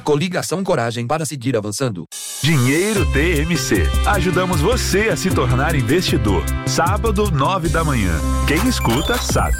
Coligação Coragem para seguir avançando. Dinheiro TMC. Ajudamos você a se tornar investidor. Sábado, 9 da manhã. Quem escuta, sabe.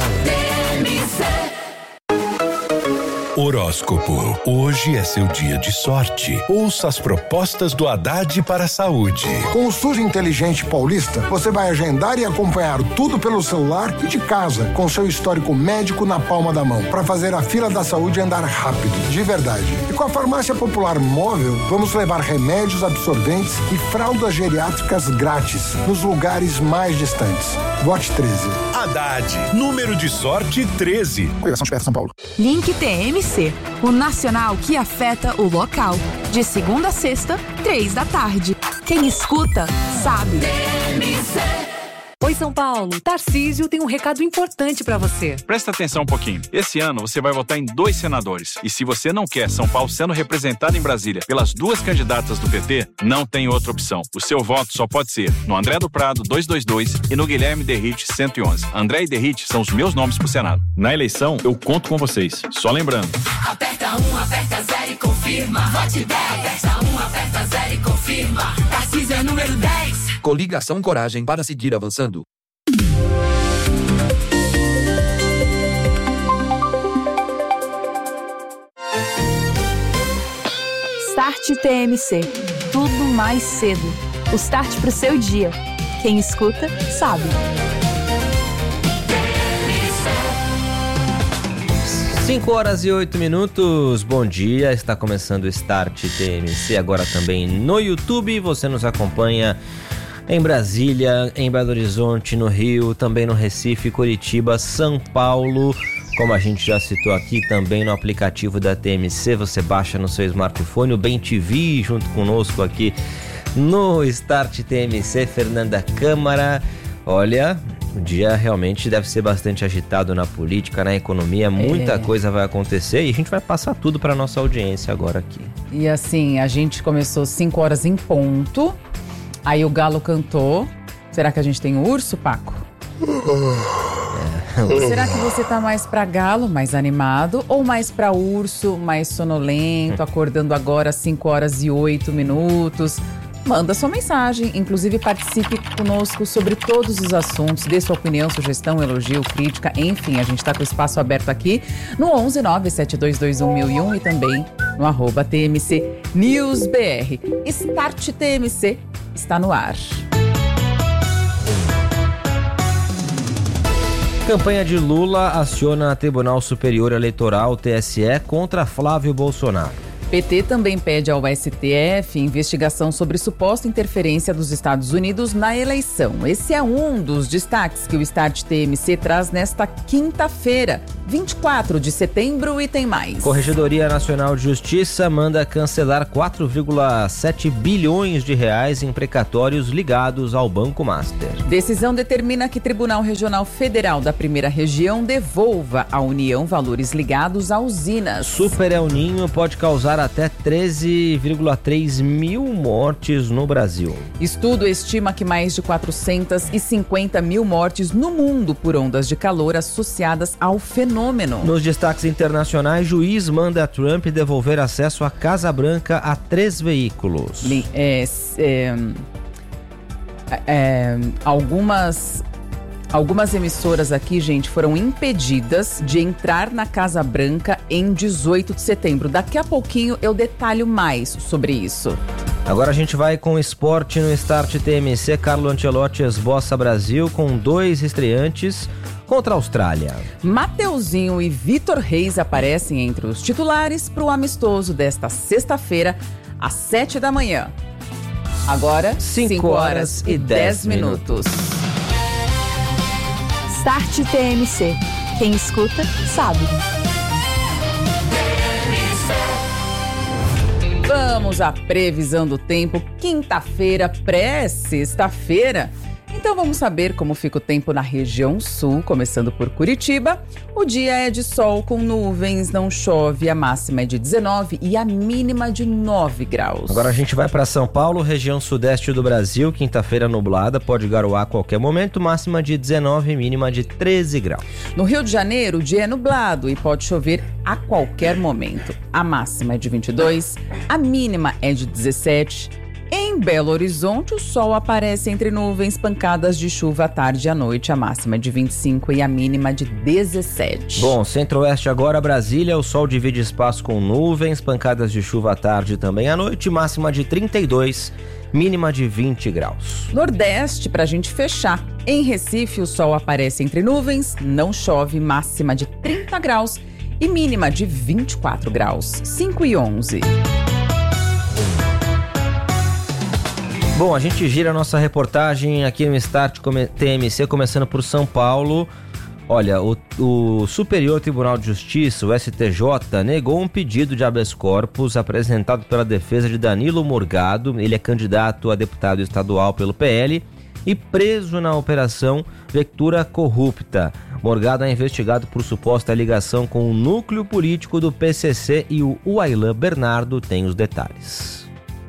Horóscopo. Hoje é seu dia de sorte. Ouça as propostas do Haddad para a saúde. Com o SUS Inteligente Paulista, você vai agendar e acompanhar tudo pelo celular e de casa, com seu histórico médico na palma da mão, para fazer a fila da saúde andar rápido, de verdade. E com a Farmácia Popular Móvel, vamos levar remédios, absorventes e fraldas geriátricas grátis nos lugares mais distantes. Vote 13. Haddad, número de sorte 13. Coligação Esperta São Paulo. Link TMC, o nacional que afeta o local. De segunda a sexta, 3 da tarde. Quem escuta, sabe. Oi, São Paulo. Tarcísio tem um recado importante pra você. Presta atenção um pouquinho. Esse ano você vai votar em 2 senadores. E se você não quer São Paulo sendo representado em Brasília pelas 2 candidatas do PT, não tem outra opção. O seu voto só pode ser no André do Prado 222 e no Guilherme Derrite 111. André e Derrite são os meus nomes pro Senado. Na eleição, eu conto com vocês. Só lembrando. Aperta 1, aperta 0 e confirma. Vote 10. Aperta 1, aperta 0 e confirma. Tarcísio é número 10. Coligação Coragem para seguir avançando. Start TMC. Tudo mais cedo. O start pro seu dia. Quem escuta, sabe. 5h08. Bom dia, está começando o Start TMC, agora também no YouTube. Você nos acompanha em Brasília, em Belo Horizonte, no Rio, também no Recife, Curitiba, São Paulo. Como a gente já citou aqui, também no aplicativo da TMC, você baixa no seu smartphone o Bem TV, junto conosco aqui no Start TMC, Fernanda Câmara. Olha, o dia realmente deve ser bastante agitado na política, na economia, muita coisa vai acontecer e a gente vai passar tudo para nossa audiência agora aqui. E assim, a gente começou 5 horas em ponto, aí o galo cantou. Será que a gente tem urso, Paco? Será que você tá mais pra galo, mais animado, ou mais pra urso, mais sonolento, acordando agora às 5h08? Manda sua mensagem, inclusive participe conosco sobre todos os assuntos, dê sua opinião, sugestão, elogio, crítica, enfim, a gente tá com o espaço aberto aqui no 11972211001 e também no @TMC News BR. Start TMC está no ar. Campanha de Lula aciona Tribunal Superior Eleitoral, TSE, contra Flávio Bolsonaro. PT também pede ao STF investigação sobre suposta interferência dos Estados Unidos na eleição. Esse é um dos destaques que o Start TMC traz nesta quinta-feira, 24 de setembro, e tem mais. Corregedoria Nacional de Justiça manda cancelar 4,7 bilhões de reais em precatórios ligados ao Banco Master. Decisão determina que Tribunal Regional Federal da Primeira Região devolva à União valores ligados a usinas. Super El Niño pode causar até 13,3 mil mortes no Brasil. Estudo estima que mais de 450 mil mortes no mundo por ondas de calor associadas ao fenômeno. Nos destaques internacionais, juiz manda a Trump devolver acesso à Casa Branca a 3 veículos. Algumas emissoras aqui, gente, foram impedidas de entrar na Casa Branca em 18 de setembro. Daqui a pouquinho eu detalho mais sobre isso. Agora a gente vai com esporte no Start TMC. Carlo Ancelotti esboça Brasil com 2 estreantes contra a Austrália. Mateuzinho e Vitor Reis aparecem entre os titulares para o amistoso desta sexta-feira, às 7 da manhã. Agora, 5h10. Start TMC. Quem escuta, sabe. Vamos à previsão do tempo. Quinta-feira, pré-sexta-feira. Então vamos saber como fica o tempo na região sul, começando por Curitiba. O dia é de sol com nuvens, não chove, a máxima é de 19 e a mínima de 9 graus. Agora a gente vai para São Paulo, região sudeste do Brasil, quinta-feira nublada, pode garoar a qualquer momento, máxima de 19 e mínima de 13 graus. No Rio de Janeiro, o dia é nublado e pode chover a qualquer momento. A máxima é de 22, a mínima é de 17. Em Belo Horizonte, o sol aparece entre nuvens, pancadas de chuva à tarde e à noite, a máxima é de 25 e a mínima de 17. Bom, centro-oeste agora, Brasília, o sol divide espaço com nuvens, pancadas de chuva à tarde e também à noite, máxima de 32, mínima de 20 graus. Nordeste, pra gente fechar. Em Recife, o sol aparece entre nuvens, não chove, máxima de 30 graus e mínima de 24 graus, 5 e 11. Bom, a gente gira a nossa reportagem aqui no Start TMC, começando por São Paulo. Olha, o Superior Tribunal de Justiça, o STJ, negou um pedido de habeas corpus apresentado pela defesa de Danilo Morgado. Ele é candidato a deputado estadual pelo PL e preso na operação Vectura Corrupta. Morgado é investigado por suposta ligação com o núcleo político do PCC e o Uailan Bernardo tem os detalhes.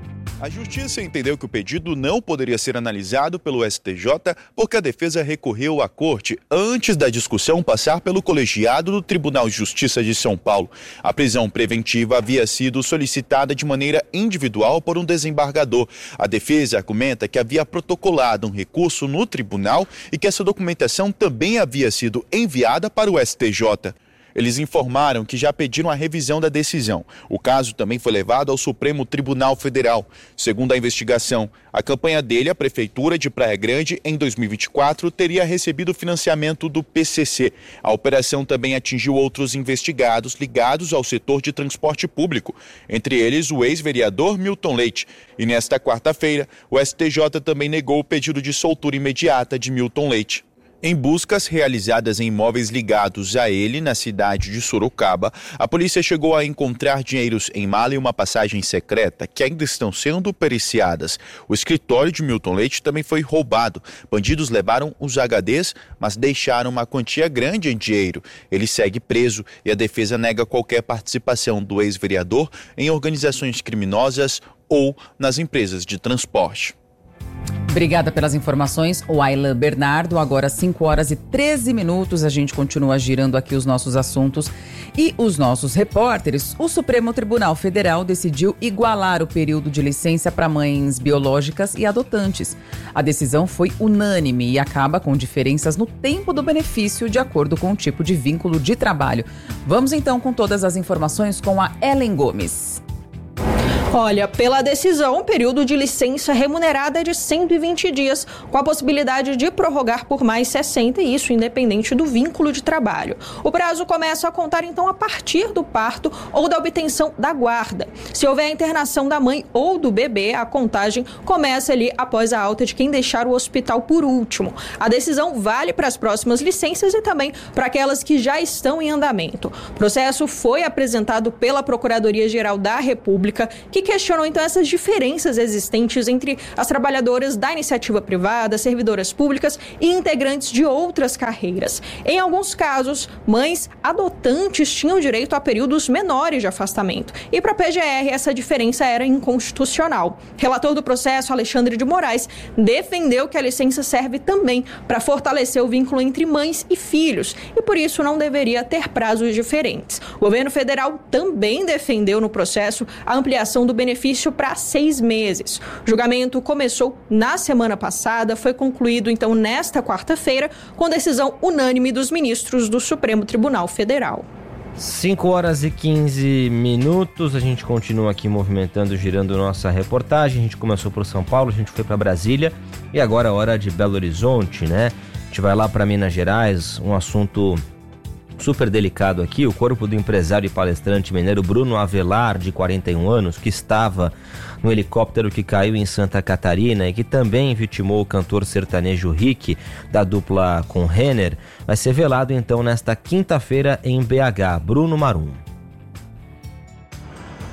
A Justiça entendeu que o pedido não poderia ser analisado pelo STJ porque a defesa recorreu à Corte antes da discussão passar pelo colegiado do Tribunal de Justiça de São Paulo. A prisão preventiva havia sido solicitada de maneira individual por um desembargador. A defesa argumenta que havia protocolado um recurso no tribunal e que essa documentação também havia sido enviada para o STJ. Eles informaram que já pediram a revisão da decisão. O caso também foi levado ao Supremo Tribunal Federal. Segundo a investigação, a campanha dele, a Prefeitura de Praia Grande, em 2024, teria recebido financiamento do PCC. A operação também atingiu outros investigados ligados ao setor de transporte público, entre eles o ex-vereador Milton Leite. E nesta quarta-feira, o STJ também negou o pedido de soltura imediata de Milton Leite. Em buscas realizadas em imóveis ligados a ele, na cidade de Sorocaba, a polícia chegou a encontrar dinheiros em mala e uma passagem secreta que ainda estão sendo periciadas. O escritório de Milton Leite também foi roubado. Bandidos levaram os HDs, mas deixaram uma quantia grande em dinheiro. Ele segue preso e a defesa nega qualquer participação do ex-vereador em organizações criminosas ou nas empresas de transporte. Obrigada pelas informações, Uailan Bernardo. Agora 5 horas e 13 minutos, a gente continua girando aqui os nossos assuntos e os nossos repórteres. O Supremo Tribunal Federal decidiu igualar o período de licença para mães biológicas e adotantes. A decisão foi unânime e acaba com diferenças no tempo do benefício de acordo com o tipo de vínculo de trabalho. Vamos então com todas as informações com a Ellen Gomes. Olha, pela decisão, o período de licença remunerada é de 120 dias, com a possibilidade de prorrogar por mais 60, e isso independente do vínculo de trabalho. O prazo começa a contar, então, a partir do parto ou da obtenção da guarda. Se houver a internação da mãe ou do bebê, a contagem começa ali após a alta de quem deixar o hospital por último. A decisão vale para as próximas licenças e também para aquelas que já estão em andamento. O processo foi apresentado pela Procuradoria-Geral da República, que questionou então essas diferenças existentes entre as trabalhadoras da iniciativa privada, servidoras públicas e integrantes de outras carreiras. Em alguns casos, mães adotantes tinham direito a períodos menores de afastamento. E para a PGR, essa diferença era inconstitucional. Relator do processo, Alexandre de Moraes, defendeu que a licença serve também para fortalecer o vínculo entre mães e filhos e por isso não deveria ter prazos diferentes. O governo federal também defendeu no processo a ampliação do benefício para 6 meses. O julgamento começou na semana passada, foi concluído então nesta quarta-feira com decisão unânime dos ministros do Supremo Tribunal Federal. 5 horas e 15 minutos, a gente continua aqui movimentando, girando nossa reportagem. A gente começou por São Paulo, a gente foi para Brasília e agora é hora de Belo Horizonte, né? A gente vai lá para Minas Gerais, um assunto super delicado aqui. O corpo do empresário e palestrante mineiro Bruno Avelar, de 41 anos, que estava no helicóptero que caiu em Santa Catarina e que também vitimou o cantor sertanejo Rick, da dupla com Renner, vai ser velado então nesta quinta-feira em BH. Bruno Marum.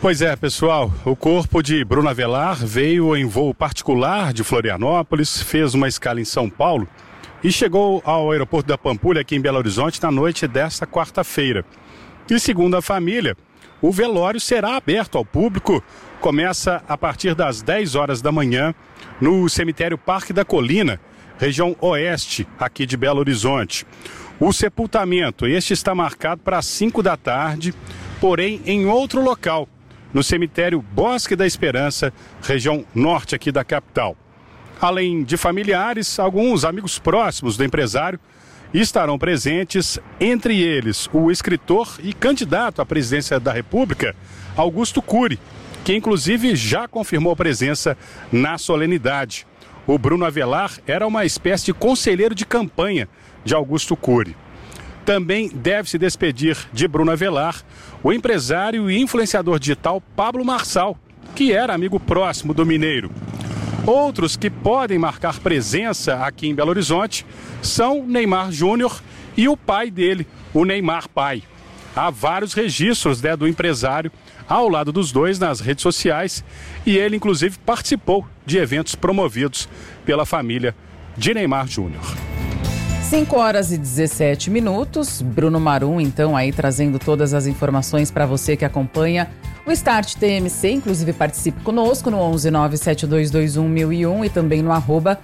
Pois é, pessoal, o corpo de Bruno Avelar veio em voo particular de Florianópolis, fez uma escala em São Paulo e chegou ao aeroporto da Pampulha, aqui em Belo Horizonte, na noite desta quarta-feira. E segundo a família, o velório será aberto ao público, começa a partir das 10 horas da manhã no cemitério Parque da Colina, região oeste aqui de Belo Horizonte. O sepultamento, este está marcado para as 5 da tarde, porém em outro local, no cemitério Bosque da Esperança, região norte aqui da capital. Além de familiares, alguns amigos próximos do empresário estarão presentes, entre eles o escritor e candidato à presidência da República, Augusto Cury, que inclusive já confirmou presença na solenidade. O Bruno Avelar era uma espécie de conselheiro de campanha de Augusto Cury. Também deve se despedir de Bruno Avelar o empresário e influenciador digital Pablo Marçal, que era amigo próximo do mineiro. Outros que podem marcar presença aqui em Belo Horizonte são Neymar Júnior e o pai dele, o Neymar pai. Há vários registros do empresário ao lado dos dois nas redes sociais e ele inclusive participou de eventos promovidos pela família de Neymar Júnior. 5 horas e 17 minutos. Bruno Marum, então, aí trazendo todas as informações para você que acompanha o Start TMC. Inclusive, participe conosco no 11972211001 e também no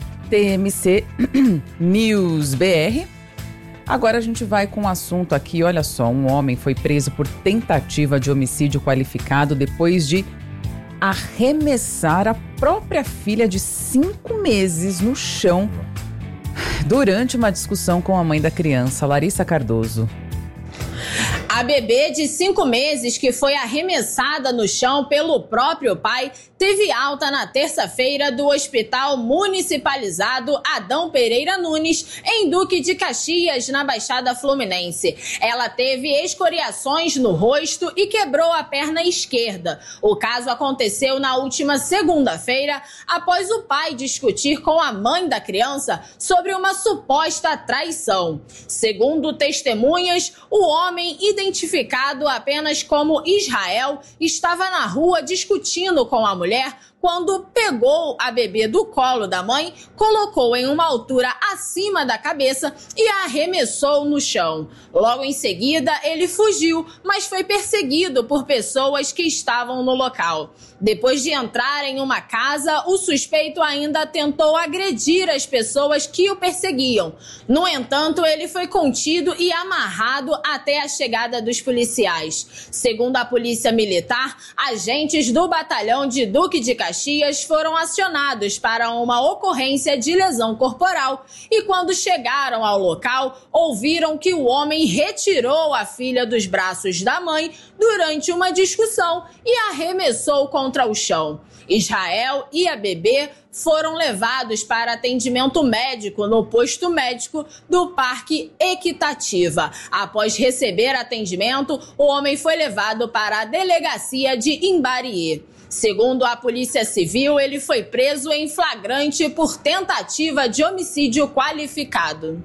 @TMCNewsBR. Agora a gente vai com um assunto aqui. Olha só, um homem foi preso por tentativa de homicídio qualificado depois de arremessar a própria filha de 5 meses no chão durante uma discussão com a mãe da criança, Larissa Cardoso. A bebê de 5 meses, que foi arremessada no chão pelo próprio pai, teve alta na terça-feira do Hospital Municipalizado Adão Pereira Nunes, em Duque de Caxias, na Baixada Fluminense. Ela teve escoriações no rosto e quebrou a perna esquerda. O caso aconteceu na última segunda-feira, após o pai discutir com a mãe da criança sobre uma suposta traição. Segundo testemunhas, o homem, identificado apenas como Israel, estava na rua discutindo com a mulher quando pegou a bebê do colo da mãe, colocou em uma altura acima da cabeça e a arremessou no chão. Logo em seguida, ele fugiu, mas foi perseguido por pessoas que estavam no local. Depois de entrar em uma casa, o suspeito ainda tentou agredir as pessoas que o perseguiam. No entanto, ele foi contido e amarrado até a chegada dos policiais. Segundo a Polícia Militar, agentes do batalhão de Duque de Caxias foram acionados para uma ocorrência de lesão corporal e, quando chegaram ao local, ouviram que o homem retirou a filha dos braços da mãe durante uma discussão e arremessou contra o chão. Israel e a bebê foram levados para atendimento médico no posto médico do Parque Equitativa. Após receber atendimento, o homem foi levado para a delegacia de Imbariê. Segundo a Polícia Civil, ele foi preso em flagrante por tentativa de homicídio qualificado.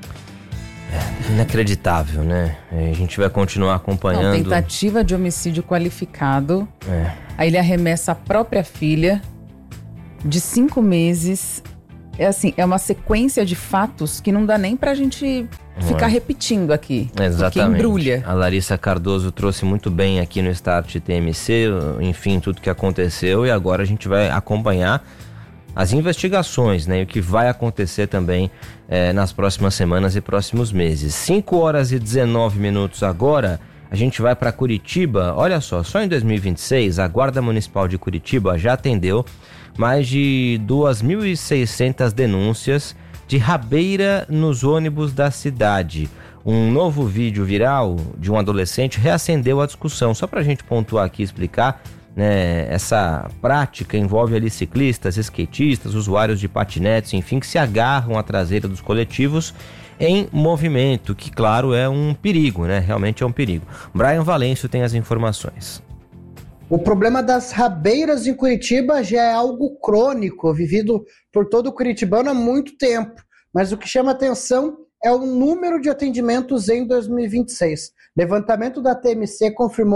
Inacreditável, né? A gente vai continuar acompanhando. Não, tentativa de homicídio qualificado. Aí ele arremessa a própria filha de 5 meses. É assim, é uma sequência de fatos que não dá nem pra gente ficar repetindo aqui. Exatamente. Porque embrulha. A Larissa Cardoso trouxe muito bem aqui no Start TMC, enfim, tudo que aconteceu, e agora a gente vai acompanhar as investigações, né? E o que vai acontecer também nas próximas semanas e próximos meses. 5 horas e 19 minutos agora, a gente vai para Curitiba. Olha só em 2026, a Guarda Municipal de Curitiba já atendeu mais de 2.600 denúncias de rabeira nos ônibus da cidade. Um novo vídeo viral de um adolescente reacendeu a discussão. Só para a gente pontuar aqui e explicar, né, essa prática envolve ali ciclistas, skatistas, usuários de patinetes, enfim, que se agarram à traseira dos coletivos em movimento, que claro é um perigo, né? Realmente é um perigo. Brian Valêncio tem as informações. O problema das rabeiras em Curitiba já é algo crônico, vivido por todo o curitibano há muito tempo. Mas o que chama atenção é o número de atendimentos em 2026. Levantamento da TMC confirmou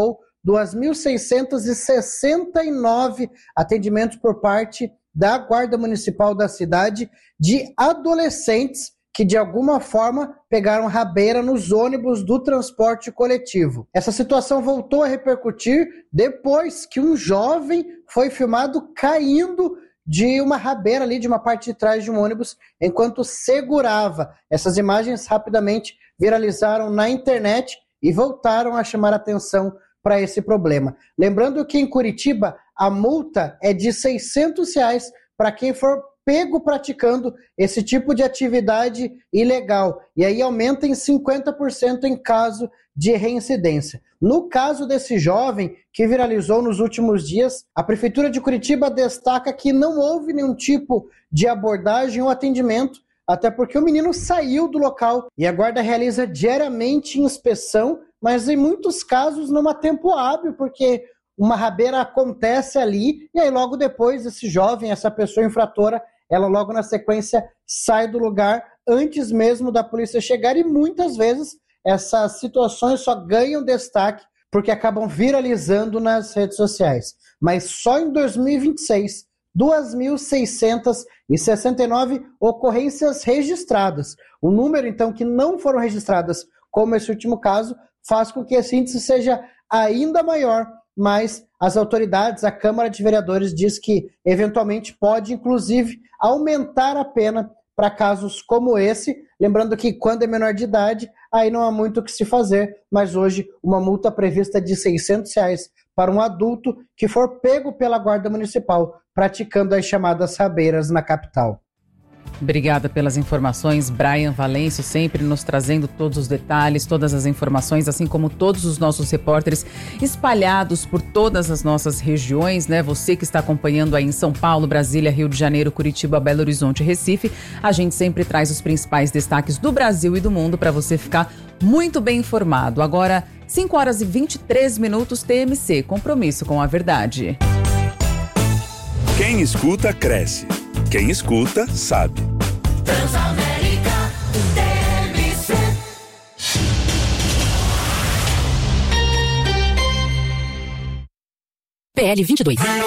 2.669 atendimentos por parte da Guarda Municipal da cidade de adolescentes que de alguma forma pegaram rabeira nos ônibus do transporte coletivo. Essa situação voltou a repercutir depois que um jovem foi filmado caindo de uma rabeira ali, de uma parte de trás de um ônibus, enquanto segurava. Essas imagens rapidamente viralizaram na internet e voltaram a chamar atenção para esse problema. Lembrando que em Curitiba a multa é de R$600 para quem for pego praticando esse tipo de atividade ilegal. E aí aumenta em 50% em caso de reincidência. No caso desse jovem que viralizou nos últimos dias, a Prefeitura de Curitiba destaca que não houve nenhum tipo de abordagem ou atendimento, até porque o menino saiu do local e a guarda realiza diariamente inspeção, mas em muitos casos não há tempo hábil, porque uma rabeira acontece ali e aí logo depois esse jovem, essa pessoa infratora, ela logo na sequência sai do lugar antes mesmo da polícia chegar e muitas vezes essas situações só ganham destaque porque acabam viralizando nas redes sociais. Mas só em 2026, 2.669 ocorrências registradas. O número, então, que não foram registradas, como esse último caso, faz com que esse índice seja ainda maior, mas as autoridades, a Câmara de Vereadores diz que eventualmente pode, inclusive, aumentar a pena para casos como esse, lembrando que quando é menor de idade, aí não há muito o que se fazer, mas hoje uma multa prevista de R$600 para um adulto que for pego pela Guarda Municipal praticando as chamadas rabeiras na capital. Obrigada pelas informações, Brian Valêncio, sempre nos trazendo todos os detalhes, todas as informações, assim como todos os nossos repórteres espalhados por todas as nossas regiões, né? Você que está acompanhando aí em São Paulo, Brasília, Rio de Janeiro, Curitiba, Belo Horizonte, Recife, a gente sempre traz os principais destaques do Brasil e do mundo para você ficar muito bem informado. Agora, 5h23, TMC, compromisso com a verdade. Quem escuta, cresce. Quem escuta, sabe. Transamérica TMC. PL 22.